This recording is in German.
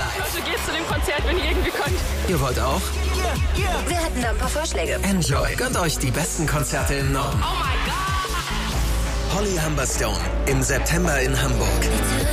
live. Also geht zu dem Konzert, wenn ihr irgendwie könnt. Ihr wollt auch? Wir hätten da ein paar Vorschläge. Enjoy. Gönnt euch die besten Konzerte im Norden. Oh mein Gott! Holly Humberstone im September in Hamburg.